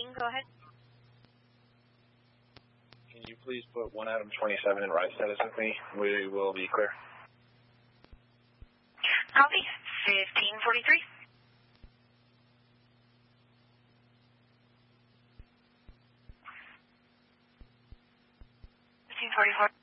speaking. Go ahead. Can you please put 1 Adam 27 in ride status with me? We will be clear. Copy. 1543. 1544.